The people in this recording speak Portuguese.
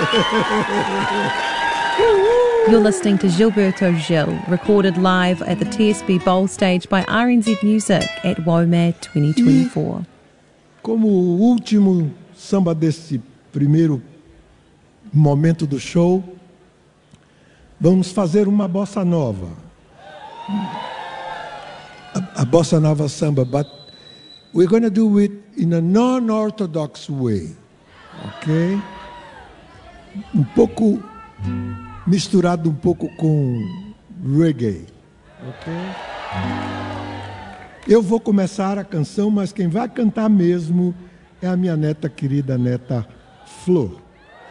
You're listening to Gilberto Gil, recorded live at the TSB Bowl stage by RNZ Music at WOMAD 2024. Como o último samba desse primeiro momento do show, vamos fazer uma bossa nova. A bossa nova samba, but we're going to do it in a non-orthodox way, ok? Um pouco misturado com reggae, ok? Eu vou começar a canção, mas quem vai cantar mesmo é a minha neta querida, neta Flor.